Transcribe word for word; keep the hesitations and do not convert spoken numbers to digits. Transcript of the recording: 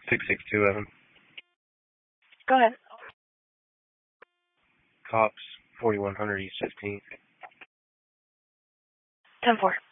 six six two Evan. Go ahead. Cops, forty-one hundred East fifteenth. ten four.